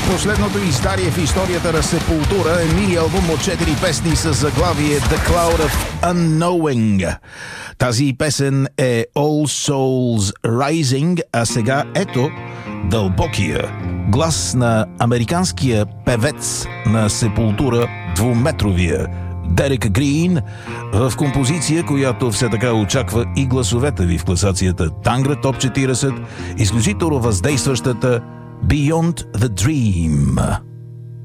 Последното издарие в историята на Сепултура е мини албум от 4 песни с заглавие The Cloud of Unknowing. Тази песен е All Souls Rising, а сега ето дълбокия глас на американския певец на Сепултура, двуметровия Дерек Грин, в композиция, която все така очаква и гласовете ви в класацията Тангра Топ 40, изключително въздействащата Beyond the Dream.